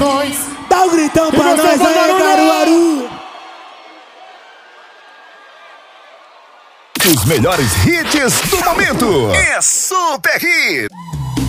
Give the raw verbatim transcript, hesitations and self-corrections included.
Dois. Dá um gritão pra nós aí, Caruaru! Os melhores hits do momento é Super Hit.